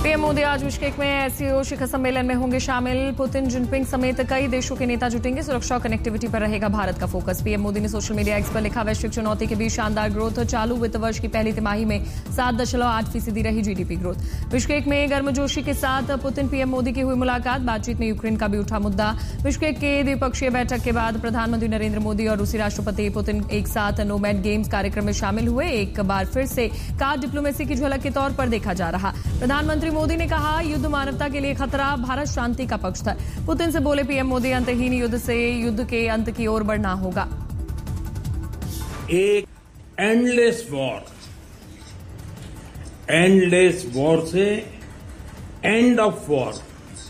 PM Modi आज Bishkek में SCO शिखर सम्मेलन में होंगे शामिल। पुतिन, जिनपिंग समेत कई देशों के नेता जुटेंगे। सुरक्षा और कनेक्टिविटी पर रहेगा भारत का फोकस। पीएम मोदी ने सोशल मीडिया एक्स पर लिखा, वैश्विक चुनौती के बीच शानदार ग्रोथ। चालू वित्त वर्ष की पहली तिमाही में 7.8% रही जीडीपी ग्रोथ। बिश्केक में गर्मजोशी के साथ पुतिन पीएम मोदी की हुई मुलाकात। बातचीत में यूक्रेन का भी उठा मुद्दा। बिश्केक के द्विपक्षीय बैठक के बाद प्रधानमंत्री नरेंद्र मोदी और रूसी राष्ट्रपति पुतिन एक साथ नोमैड गेम्स कार्यक्रम में शामिल हुए। एक बार फिर से कार डिप्लोमेसी की झलक के तौर पर देखा जा रहा। प्रधानमंत्री मोदी ने कहा, युद्ध मानवता के लिए खतरा, भारत शांति का पक्षधर। पुतिन से बोले पीएम मोदी, अंतहीन युद्ध से युद्ध के अंत की ओर बढ़ना होगा। एक एंडलेस वॉर से एंड ऑफ वॉर,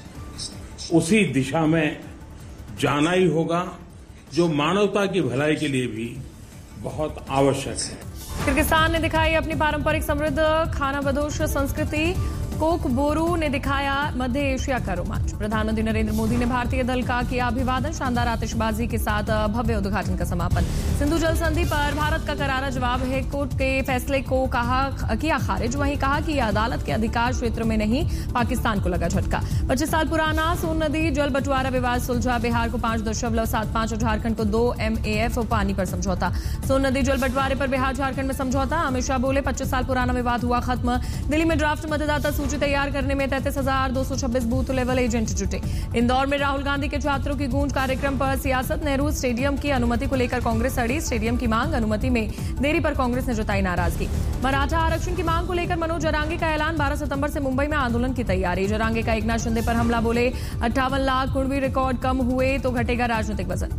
उसी दिशा में जाना ही होगा, जो मानवता की भलाई के लिए भी बहुत आवश्यक है। किर्गिस्तान ने दिखाई अपनी पारंपरिक समृद्ध खानाबदोश संस्कृति। कोक बोरू ने दिखाया मध्य एशिया का रोमांच। प्रधानमंत्री नरेंद्र मोदी ने भारतीय दल का किया अभिवादन। शानदार आतिशबाजी के साथ भव्य उद्घाटन का समापन। सिंधु जल संधि पर भारत का करारा जवाब है। कोर्ट के फैसले को किया खारिज। वहीं कहा कि यह अदालत के अधिकार क्षेत्र में नहीं, पाकिस्तान को लगा झटका। 25 साल पुराना सोन नदी जल बंटवारा विवाद सुलझा। बिहार को 5.75 और झारखंड को 2 MAF पानी पर समझौता। सोन नदी जल बंटवारे पर बिहार झारखंड में समझौता। अमित शाह बोले, 25 साल पुराना विवाद हुआ खत्म। दिल्ली में ड्राफ्ट मतदाता सूची तैयार करने में 33,226 बूथ लेवल एजेंट जुटे। इंदौर में राहुल गांधी के छात्रों की गूंज। कार्यक्रम पर सियासत। नेहरू स्टेडियम की अनुमति को लेकर कांग्रेस अड़ी। स्टेडियम की मांग, अनुमति में देरी पर कांग्रेस ने जताई नाराजगी। मराठा आरक्षण की मांग को लेकर मनोज जरांगे का ऐलान। 12 सितंबर से मुंबई में आंदोलन की तैयारी। जरांगे का एकनाथ शिंदे पर हमला, बोले 58 लाख कुणबी रिकॉर्ड कम हुए तो घटेगा राजनीतिक वजन।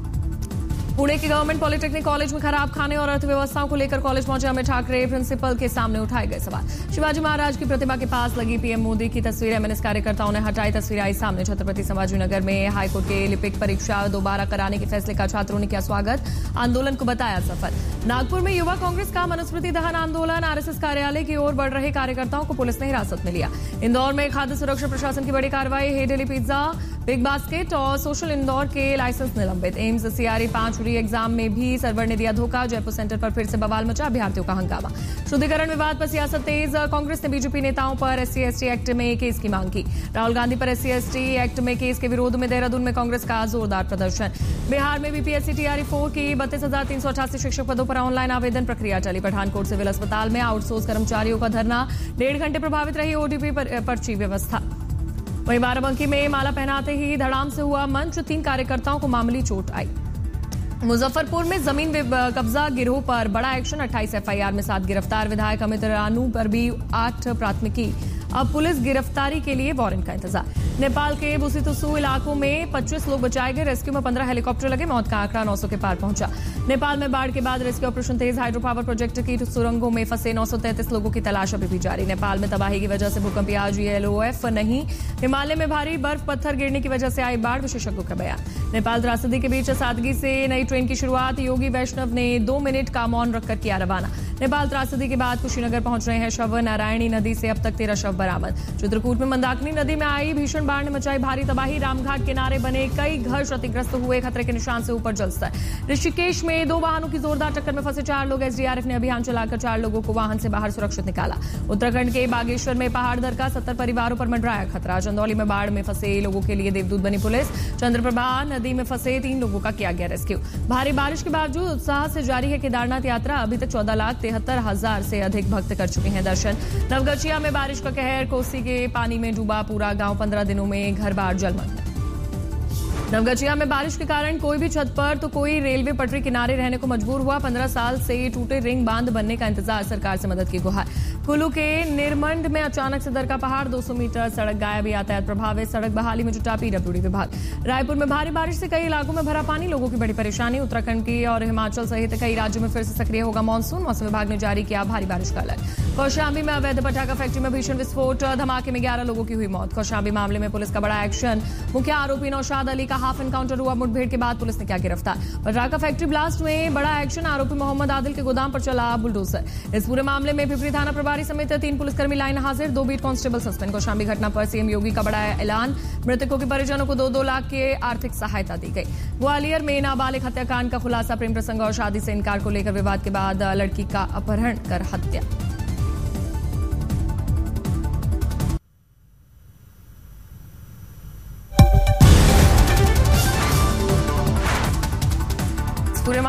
पुणे के गवर्नमेंट पॉलिटेक्निक कॉलेज में खराब खाने और अर्थव्यवस्थाओं को लेकर कॉलेज पहुंचे अमित ठाकरे। प्रिंसिपल के सामने उठाए गए सवाल। शिवाजी महाराज की प्रतिमा के पास लगी पीएम मोदी की तस्वीर। एमएनएस कार्यकर्ताओं ने हटाई। तस्वीर आई सामने। छत्रपति संभाजी नगर में हाईकोर्ट के लिपिक परीक्षा दोबारा कराने के फैसले का छात्रों ने किया स्वागत। आंदोलन को बताया सफल। नागपुर में युवा कांग्रेस का मनुस्मृति दहन आंदोलन। आरएसएस कार्यालय की ओर बढ़ रहे कार्यकर्ताओं को पुलिस ने हिरासत में लिया। इंदौर में खाद्य सुरक्षा प्रशासन की बड़ी कार्रवाई। हे डेली पिज्जा, बिग बास्केट और सोशल इंदौर के लाइसेंस निलंबित। एम्स CRE 5 री एग्जाम में भी सर्वर ने दिया धोखा। जयपुर सेंटर पर फिर से बवाल मचा। अभ्यर्थियों का हंगामा। शुद्धिकरण विवाद पर सियासत तेज। कांग्रेस ने बीजेपी नेताओं पर SC/ST एक्ट में केस की मांग की। राहुल गांधी पर SC/ST एक्ट में केस के विरोध में देहरादून में कांग्रेस का जोरदार प्रदर्शन। बिहार में BPSC TRE 4 की 32,388 शिक्षक पदों पर ऑनलाइन आवेदन प्रक्रिया चली। पठानकोट सिविल अस्पताल में आउटसोर्स कर्मचारियों का धरना। 1.5 घंटे प्रभावित रही OTP पर्ची व्यवस्था। वहीं बाराबंकी में माला पहनाते ही धड़ाम से हुआ मंच। 3 कार्यकर्ताओं को मामूली चोट आई। मुजफ्फरपुर में जमीन कब्जा गिरोह पर बड़ा एक्शन। 28 FIR में 7 गिरफ्तार। विधायक अमित रानू पर भी 8 प्राथमिकी। अब पुलिस गिरफ्तारी के लिए वारंट का इंतजार। नेपाल के बुसितुसु इलाकों में 25 लोग बचाए गए। रेस्क्यू में 15 हेलीकॉप्टर लगे। मौत का आंकड़ा 900 के पार पहुंचा। नेपाल में बाढ़ के बाद रेस्क्यू ऑपरेशन तेज। हाइड्रो पावर प्रोजेक्ट की सुरंगों में फंसे 933 लोगों की तलाश अभी भी जारी। नेपाल में तबाही की वजह से भूकंपी आज LOF नहीं। हिमालय में भारी बर्फ पत्थर गिरने की वजह से आई बाढ़, विशेषज्ञों का बयान। नेपाल त्रासदी के बीच सादगी से नई ट्रेन की शुरुआत। योगी वैष्णव ने 2 मिनट का मौन रखकर किया रवाना। नेपाल त्रासदी के बाद कुशीनगर पहुंच रहे हैं शव। नारायणी नदी से अब तक 13 शव बरामद। चित्रकूट में मंदाकिनी नदी में आई भीषण बाढ़ ने मचाई भारी तबाही। रामघाट किनारे बने कई घर क्षतिग्रस्त हुए। खतरे के निशान से ऊपर जलस्तर। ऋषिकेश में 2 वाहनों की जोरदार टक्कर में फंसे 4 लोग। SDRF ने अभियान चलाकर 4 लोगों को वाहन से बाहर सुरक्षित निकाला। उत्तराखंड के बागेश्वर में पहाड़ दरका 70 परिवारों पर मंडराया खतरा। चंदौली में बाढ़ में फंसे लोगों के लिए देवदूत बनी पुलिस। चंद्रप्रभा नदी में फंसे 3 लोगों का किया गया रेस्क्यू। भारी बारिश के बावजूद उत्साह से जारी है केदारनाथ यात्रा। अभी तक 14,73,000 से अधिक भक्त कर चुके हैं दर्शन। नवगछिया में बारिश का कहर। कोसी के पानी में डूबा पूरा गांव। 15 दिनों में घर बार जलमग्न। नवगछिया में बारिश के कारण कोई भी छत पर तो कोई रेलवे पटरी किनारे रहने को मजबूर हुआ। 15 साल से टूटे रिंग बांध बनने का इंतजार। सरकार से मदद की गुहार। कुल्लू के निरमंड में अचानक से दरका पहाड़। 200 मीटर सड़क गायब। यातायात प्रभावित। सड़क बहाली में जुटा PWD विभाग। रायपुर में भारी बारिश से कई इलाकों में भरा पानी। लोगों की बड़ी परेशानी। उत्तराखंड की और हिमाचल सहित कई राज्यों में फिर से सक्रिय होगा मानसून। मौसम विभाग ने जारी किया भारी बारिश का अलर्ट। कौशाम्बी में अवैध पटाखा फैक्ट्री में भीषण विस्फोट। धमाके में 11 लोगों की हुई मौत। कौशाम्बी मामले में पुलिस का बड़ा एक्शन। मुख्य आरोपी नौशाद अली का हाफ एनकाउंटर हुआ। मुठभेड़ के बाद पुलिस ने किया गिरफ्तार। पटाखा फैक्ट्री ब्लास्ट में बड़ा एक्शन। आरोपी मोहम्मद आदिल के गोदाम पर चला बुलडोजर। इस पूरे मामले में पिपरी थाना प्रभारी समेत 3 पुलिसकर्मी लाइन हाजिर। 2 बीट कांस्टेबल सस्पेंड। कौशाम्बी घटना पर CM योगी का बड़ा ऐलान। मृतकों के परिजनों को 2-2 लाख की आर्थिक सहायता दी गई। ग्वालियर में नाबालिग हत्याकांड का खुलासा। प्रेम प्रसंग और शादी से इनकार को लेकर विवाद के बाद लड़की का अपहरण कर हत्या।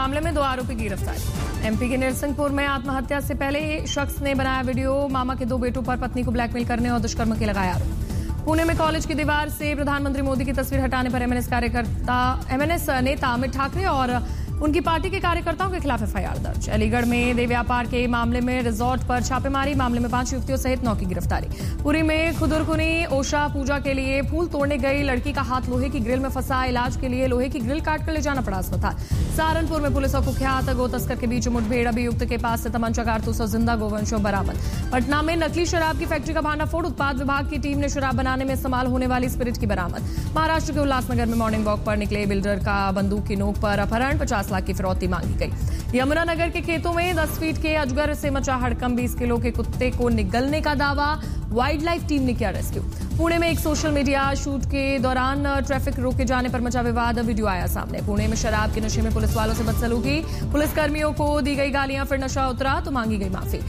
मामले में 2 आरोपी गिरफ्तार। एमपी के नरसिंहपुर में आत्महत्या से पहले एक शख्स ने बनाया वीडियो, मामा के 2 बेटों पर पत्नी को ब्लैकमेल करने और दुष्कर्म के लगाया आरोप। पुणे में कॉलेज की दीवार से प्रधानमंत्री मोदी की तस्वीर हटाने पर एमएनएस नेता अमित ठाकरे और उनकी पार्टी के कार्यकर्ताओं के खिलाफ एफआईआर दर्ज। अलीगढ़ में देह व्यापार के मामले में रिजॉर्ट पर छापेमारी, मामले में 5 युवतियों सहित 9 की गिरफ्तारी। पुरी में खुदुरकुनी ओशा पूजा के लिए फूल तोड़ने गई लड़की का हाथ लोहे की ग्रिल में फंसा, इलाज के लिए लोहे की ग्रिल काटकर ले जाना पड़ा अस्पताल। सहारनपुर में पुलिस और कुख्यात गो तस्कर के बीच मुठभेड़, अभियुक्त के पास से तमंचा, कारतूस और जिंदा गोवंशों बरामद। पटना में नकली शराब की फैक्ट्री का भांडाफोड़, उत्पाद विभाग की टीम ने शराब बनाने में इस्तेमाल होने वाली स्पिरिट की बरामद। महाराष्ट्र के उल्लासनगर में मॉर्निंग वॉक पर निकले बिल्डर का बंदूक की नोक पर अपहरण, 50 लाख की फिरौती मांगी गई। यमुनानगर के खेतों में 10 फीट के अजगर से मचा हड़कंप, 20 किलो के कुत्ते को निगलने का दावा, वाइल्ड लाइफ टीम ने किया रेस्क्यू। पुणे में एक सोशल मीडिया शूट के दौरान ट्रैफिक रोके जाने पर मचा विवाद, वीडियो आया सामने। पुणे में शराब के नशे में पुलिस वालों से बदसलूकी, पुलिसकर्मियों को दी गई गालियां, फिर नशा उतरा तो मांगी गई माफी।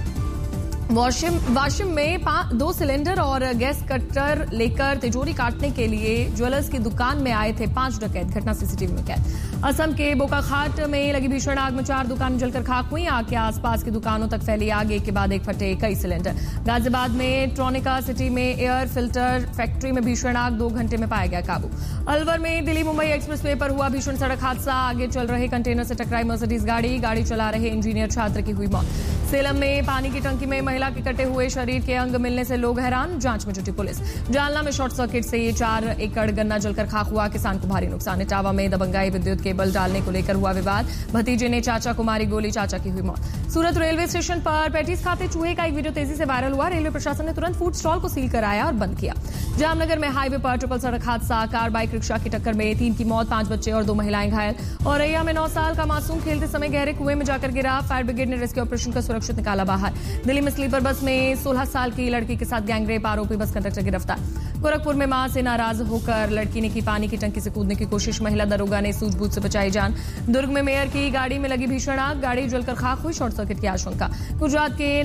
वाशिम में 2 सिलेंडर और गैस कटर लेकर तिजोरी काटने के लिए ज्वेलर्स की दुकान में आए थे 5 डकैत, घटना सीसीटीवी में कैद। असम के बोकाखाट में लगी भीषण आग में 4 दुकानें जलकर खाक हुई, आग के आसपास की दुकानों तक फैली आग, एक के बाद एक फटे कई सिलेंडर। गाजियाबाद में ट्रोनिका सिटी में एयर फिल्टर फैक्ट्री में भीषण आग, 2 घंटे में पाया गया काबू। अलवर में दिल्ली मुंबई एक्सप्रेसवे पर हुआ भीषण सड़क हादसा, आगे चल रहे कंटेनर से टकराई मर्सिडीज गाड़ी चला रहे इंजीनियर छात्र की हुई मौत। सेलम में पानी की टंकी में महिला के कटे हुए शरीर के अंग मिलने से लोग हैरान, जांच में जुटी पुलिस। जालना में शॉर्ट सर्किट से 4 एकड़ गन्ना जलकर खाक हुआ, किसान को भारी नुकसान। इटावा में दबंगाई विद्युत केबल डालने को लेकर हुआ विवाद, भतीजे ने चाचा को मारी गोली, चाचा की हुई मौत। सूरत रेलवे स्टेशन पर पैटीज खाते चूहे का एक वीडियो तेजी से वायरल हुआ, रेलवे प्रशासन ने तुरंत फूड स्टॉल को सील कराया और बंद किया। जामनगर में हाईवे पर ट्रिपल सड़क हादसा, कार बाइक रिक्शा की टक्कर में 3 की मौत, 5 बच्चे और 2 महिलाएं घायल। औरैया में 9 साल का मासूम खेलते समय गहरे कुएं में जाकर गिरा, फायर ब्रिगेड ने रेस्क्यू ऑपरेशन कर सुरक्षित निकाला बाहर। दिल्ली में स्लीपर बस में 16 साल की लड़की के साथ गैंगरेप, आरोपी बस कंडक्टर गिरफ्तार। गोरखपुर में मां से नाराज होकर लड़की ने की पानी की टंकी से कूदने की कोशिश, महिला दरोगा ने सूझबूझ से बचाई जान। दुर्ग में मेयर की गाड़ी में लगी भीषण आग, गाड़ी जलकर खाक हुई, शॉर्ट सर्किट की आशंका। गुजरात के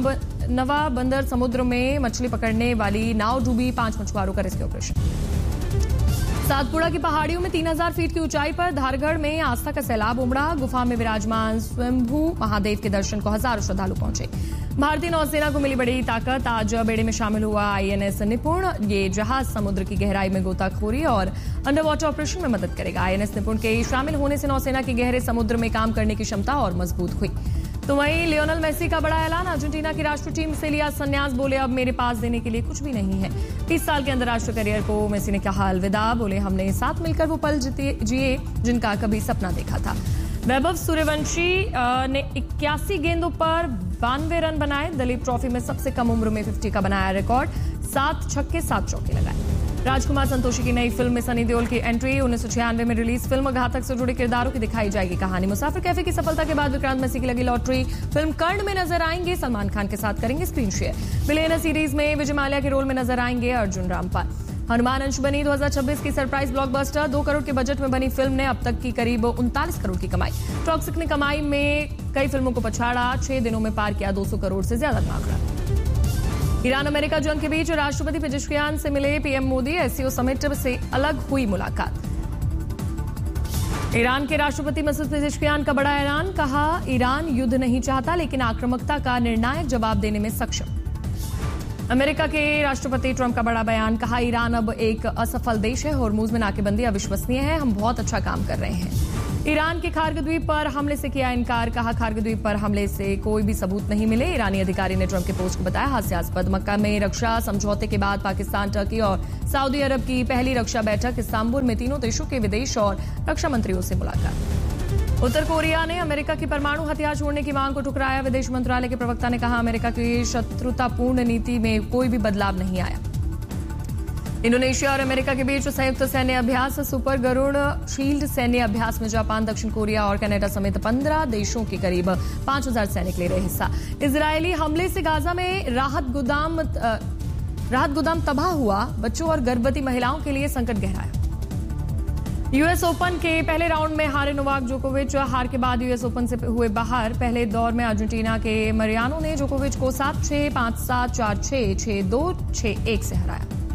नवा बंदर समुद्र में मछली पकड़ने वाली नाव डूबी, 5 मछुआरों का रेस्क्यू ऑपरेशन। सातपुड़ा की पहाड़ियों में 3000 फीट की ऊंचाई पर धारगढ़ में आस्था का सैलाब उमड़ा, गुफा में विराजमान स्वयंभू महादेव के दर्शन को हजारों श्रद्धालु पहुंचे। भारतीय नौसेना को मिली बड़ी ताकत, आज बेड़े में शामिल हुआ आईएनएस निपुण। ये जहाज समुद्र की गहराई में गोताखोरी और अंडर वाटर ऑपरेशन में मदद करेगा। आईएनएस निपुण के शामिल होने से नौसेना की गहरे समुद्र में काम करने की क्षमता और मजबूत हुई। तो वहीं लियोनेल मेसी का बड़ा ऐलान, अर्जेंटीना की राष्ट्रीय टीम से लिया संन्यास, बोले अब मेरे पास देने के लिए कुछ भी नहीं है। 30 साल के अंतर्राष्ट्रीय करियर को मेसी ने कहा अलविदा, बोले हमने साथ मिलकर वो पल जिए जिनका कभी सपना देखा था। वैभव सूर्यवंशी ने 81 गेंदों पर 92 रन बनाए, दलीप ट्रॉफी में सबसे कम उम्र में 50 का बनाया रिकॉर्ड, 7 छक्के 7 चौके लगाए। राजकुमार संतोषी की नई फिल्म में सनी देओल की एंट्री, 1996 में रिलीज फिल्म घातक से जुड़े किरदारों की दिखाई जाएगी कहानी। मुसाफिर कैफे की सफलता के बाद विक्रांत मैसी की लगी लॉटरी, फिल्म कर्ण में नजर आएंगे, सलमान खान के साथ करेंगे स्क्रीन शेयर। बिलियनर सीरीज में विजय माल्या के रोल में नजर आएंगे अर्जुन रामपाल। हनुमान अंश बनी 2026 की सरप्राइज ब्लॉकबस्टर, 2 करोड़ के बजट में बनी फिल्म ने अब तक की करीब 39 करोड़ की कमाई। टॉक्सिक ने कमाई में कई फिल्मों को पछाड़ा, 6 दिनों में पार किया 200 करोड़ से ज्यादा का आंकड़ा। ईरान अमेरिका जंग के बीच राष्ट्रपति पेजेश्कियान से मिले पीएम मोदी, एससीओ समिट से अलग हुई मुलाकात। ईरान के राष्ट्रपति मसूद पेजेश्कियान का बड़ा ऐलान, कहा ईरान युद्ध नहीं चाहता लेकिन आक्रामकता का निर्णायक जवाब देने में सक्षम। अमेरिका के राष्ट्रपति ट्रंप का बड़ा बयान, कहा ईरान अब एक असफल देश है, होर्मुज में नाकेबंदी अविश्वसनीय है, हम बहुत अच्छा काम कर रहे हैं। ईरान के खार्ग द्वीप पर हमले से किया इनकार, कहा खार्ग द्वीप पर हमले से कोई भी सबूत नहीं मिले। ईरानी अधिकारी ने ट्रंप के पोस्ट को बताया हास्यास्पद। मक्का में रक्षा समझौते के बाद पाकिस्तान, टर्की और सऊदी अरब की पहली रक्षा बैठक, इस्तांबुल में तीनों देशों के विदेश और रक्षा मंत्रियों से मुलाकात। उत्तर कोरिया ने अमेरिका की परमाणु हथियार छोड़ने की मांग को ठुकराया, विदेश मंत्रालय के प्रवक्ता ने कहा अमेरिका की शत्रुतापूर्ण नीति में कोई भी बदलाव नहीं आया। इंडोनेशिया और अमेरिका के बीच संयुक्त सैन्य अभ्यास, सुपर गरुड़ शील्ड सैन्य अभ्यास में जापान, दक्षिण कोरिया और कनाडा समेत 15 देशों के करीब 5000 सैनिक ले रहे हिस्सा। इजरायली हमले से गाजा में राहत गोदाम तबाह हुआ, बच्चों और गर्भवती महिलाओं के लिए संकट गहराया। यूएस ओपन के पहले राउंड में हारे नोवाक जोकोविच, हार के बाद यूएस ओपन से हुए बाहर। पहले दौर में अर्जेंटीना के मरियानो ने जोकोविच को 7-6, 5-7, 4-6, 6-2, 6-1 से हराया।